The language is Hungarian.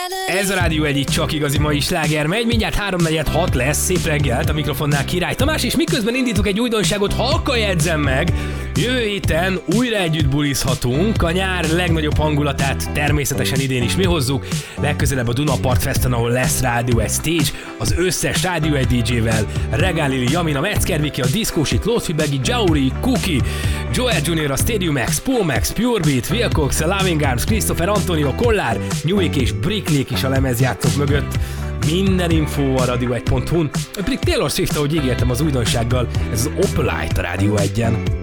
Ez a Rádió egyik csak igazi mai sláger megy, mindjárt 3:46 lesz, szép reggelt, a mikrofonnál Király Tamás, és miközben indítok egy újdonságot, halkan jegyzem meg, jövő héten újra együtt bulizhatunk, a nyár legnagyobb hangulatát természetesen idén is mi hozzuk, legközelebb a Dunapart Festen, ahol lesz Rádió egy stage, az összes Rádió egy DJ-vel, Regál Lili, Jamina, Metzger Viki, a Diszkósi, Klóci Begi, Jauri, Kuki, Joel Junior, a Stadium X, Pomax, Purebeat, Wilcox, a Loving Arms, Christopher, Antonio, Kollár, Newik és Bricklék is a lemezjátszók mögött. Minden info a radio1.hu-n. Taylor Swift, ahogy ígértem az újdonsággal, ez az Opalite a Rádió 1-en.